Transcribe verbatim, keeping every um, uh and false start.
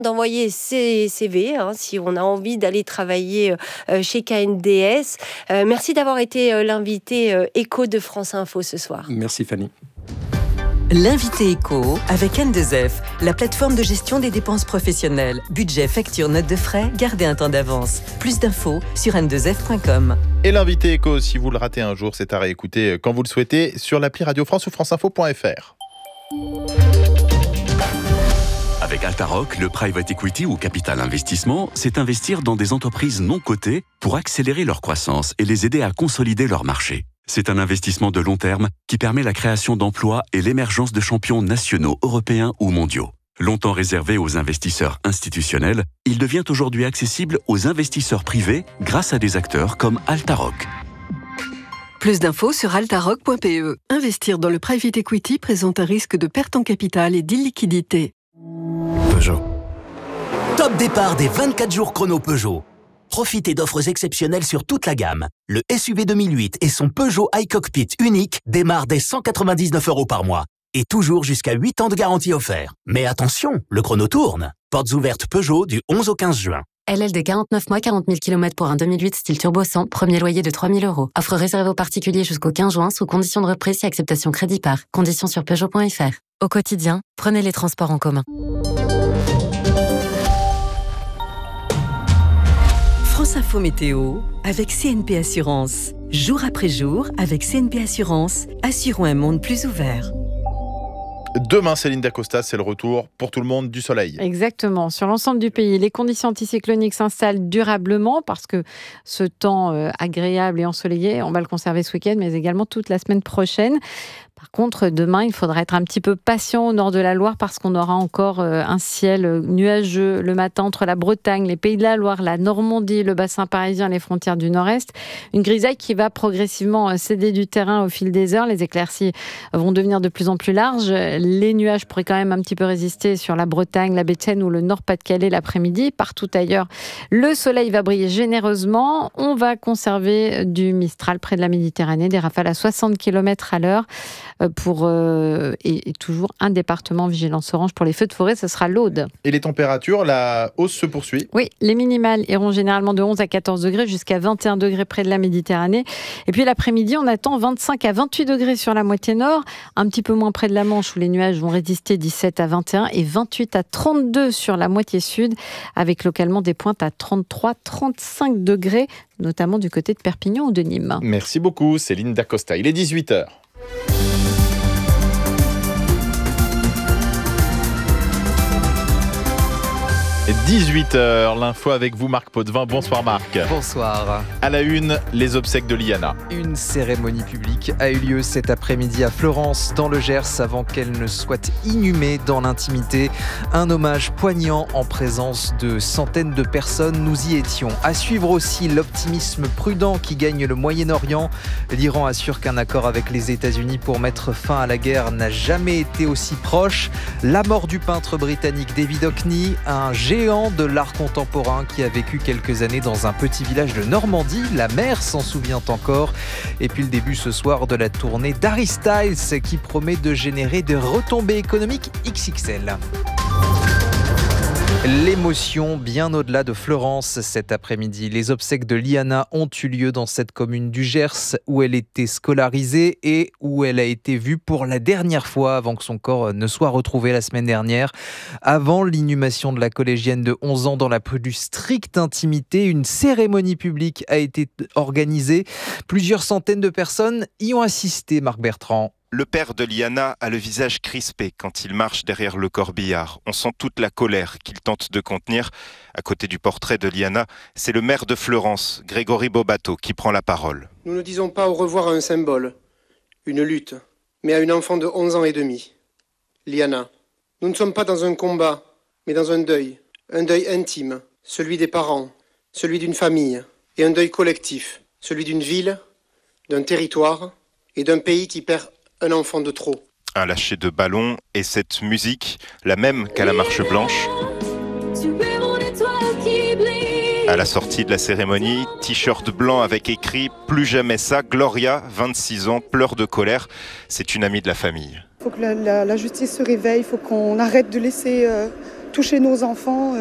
d'envoyer ses C V hein, si on a envie d'aller travailler euh, chez K N D S. Euh, merci d'avoir été euh, l'invité euh, éco de France Info ce soir. Merci Fanny. L'invité éco avec N deux F, la plateforme de gestion des dépenses professionnelles. Budget, facture, note de frais, gardez un temps d'avance. Plus d'infos sur n deux f point com. Et l'invité éco, si vous le ratez un jour, c'est à réécouter quand vous le souhaitez sur l'appli Radio France ou franceinfo point f r. Avec Altaroc, le private equity ou capital investissement, c'est investir dans des entreprises non cotées pour accélérer leur croissance et les aider à consolider leur marché. C'est un investissement de long terme qui permet la création d'emplois et l'émergence de champions nationaux, européens ou mondiaux. Longtemps réservé aux investisseurs institutionnels, il devient aujourd'hui accessible aux investisseurs privés grâce à des acteurs comme Altaroc. Plus d'infos sur altaroc point p e. Investir dans le private equity présente un risque de perte en capital et d'illiquidité. Peugeot. Top départ des vingt-quatre jours chrono Peugeot. Profitez d'offres exceptionnelles sur toute la gamme. Le S U V deux mille huit et son Peugeot iCockpit unique démarrent dès cent quatre-vingt-dix-neuf euros par mois. Et toujours jusqu'à huit ans de garantie offerte. Mais attention, le chrono tourne. Portes ouvertes Peugeot du onze au quinze juin. L L D quarante-neuf mois, quarante mille kilomètres pour un deux mille huit style turbo cent, premier loyer de trois mille euros. Offre réservée aux particuliers jusqu'au quinze juin sous condition de reprise et acceptation crédit par. Conditions sur peugeot point f r. Au quotidien, prenez les transports en commun. France Info Météo avec C N P Assurance. Jour après jour, avec C N P Assurance, assurons un monde plus ouvert. Demain, Céline Dacosta, c'est le retour pour tout le monde du soleil. Exactement. Sur l'ensemble du pays, les conditions anticycloniques s'installent durablement parce que ce temps euh, agréable et ensoleillé, on va le conserver ce week-end, mais également toute la semaine prochaine. Par contre, demain, il faudra être un petit peu patient au nord de la Loire parce qu'on aura encore un ciel nuageux le matin entre la Bretagne, les Pays de la Loire, la Normandie, le bassin parisien, les frontières du nord-est. Une grisaille qui va progressivement céder du terrain au fil des heures. Les éclaircies vont devenir de plus en plus larges. Les nuages pourraient quand même un petit peu résister sur la Bretagne, la Béthenne ou le Nord-Pas-de-Calais l'après-midi. Partout ailleurs, le soleil va briller généreusement. On va conserver du Mistral près de la Méditerranée, des rafales à soixante kilomètres à l'heure. Pour, euh, et, et toujours un département vigilance orange pour les feux de forêt, ce sera l'Aude. Et les températures, la hausse se poursuit. Oui, les minimales iront généralement de onze à quatorze degrés jusqu'à vingt et un degrés près de la Méditerranée. Et puis l'après-midi, on attend vingt-cinq à vingt-huit degrés sur la moitié nord, un petit peu moins près de la Manche où les nuages vont résister dix-sept à vingt et un et vingt-huit à trente-deux sur la moitié sud, avec localement des pointes à trente-trois à trente-cinq degrés, notamment du côté de Perpignan ou de Nîmes. Merci beaucoup, Céline Dacosta. Il est dix-huit heures. dix-huit heures, l'info avec vous Marc Potvin. Bonsoir Marc. Bonsoir. À la une, les obsèques de Liana. Une cérémonie publique a eu lieu cet après-midi à Florence, dans le Gers, avant qu'elle ne soit inhumée dans l'intimité. Un hommage poignant en présence de centaines de personnes. Nous y étions. À suivre aussi l'optimisme prudent qui gagne le Moyen-Orient. L'Iran assure qu'un accord avec les États-Unis pour mettre fin à la guerre n'a jamais été aussi proche. La mort du peintre britannique David Hockney, un géant de l'art contemporain qui a vécu quelques années dans un petit village de Normandie. La mère s'en souvient encore. Et puis le début ce soir de la tournée d'Harry Styles qui promet de générer des retombées économiques X X L. L'émotion bien au-delà de Florence cet après-midi. Les obsèques de Liana ont eu lieu dans cette commune du Gers où elle était scolarisée et où elle a été vue pour la dernière fois avant que son corps ne soit retrouvé la semaine dernière. Avant l'inhumation de la collégienne de onze ans dans la plus stricte intimité, une cérémonie publique a été organisée. Plusieurs centaines de personnes y ont assisté, Marc Bertrand. Le père de Liana a le visage crispé quand il marche derrière le corbillard. On sent toute la colère qu'il tente de contenir. À côté du portrait de Liana, c'est le maire de Florence, Grégory Bobato, qui prend la parole. Nous ne disons pas au revoir à un symbole, une lutte, mais à une enfant de onze ans et demi. Liana, nous ne sommes pas dans un combat, mais dans un deuil. Un deuil intime, celui des parents, celui d'une famille, et un deuil collectif, celui d'une ville, d'un territoire et d'un pays qui perd un enfant de trop. Un lâcher de ballon et cette musique, la même qu'à la marche blanche. À la sortie de la cérémonie, t-shirt blanc avec écrit « Plus jamais ça », Gloria, vingt-six ans, pleure de colère. C'est une amie de la famille. Il faut que la, la, la justice se réveille, il faut qu'on arrête de laisser euh, toucher nos enfants